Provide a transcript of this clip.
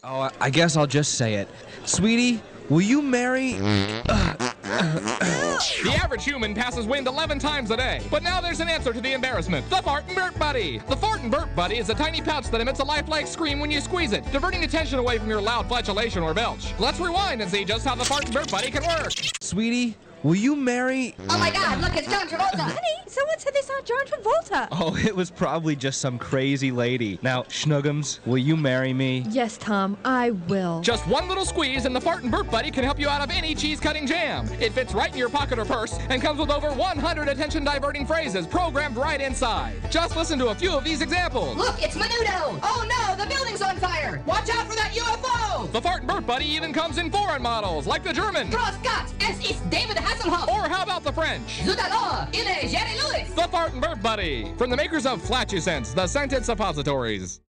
Oh, I guess I'll just say it. Sweetie, will you marry... The average human passes wind 11 times a day. But now there's an answer to the embarrassment. The Fart and Burp Buddy. The Fart and Burp Buddy is a tiny pouch that emits a lifelike scream when you squeeze it, diverting attention away from your loud flatulation or belch. Let's rewind and see just how the Fart and Burp Buddy can work. Sweetie, will you marry... Oh my God, look, it's John Travolta. Honey, someone said they saw John Travolta. Oh, it was probably just some crazy lady. Now, Schnuggums, will you marry me? Yes, Tom, I will. Just one little squeeze and the Fart and Burp Buddy can help you out of any cheese-cutting jam. It fits right in your pocket or purse and comes with over 100 attention-diverting phrases programmed right inside. Just listen to a few of these examples. Look, it's Menudo. Oh no, the building's on fire. Watch out for that UFO. The Fart and Burp Buddy even comes in foreign models, like the German. Cross Gott, es ist David Hasselhoff. Or how about the French? Zudalo, il est Jerry Lewis. The Fart and Burp Buddy, from the makers of Flatusense, the scented suppositories.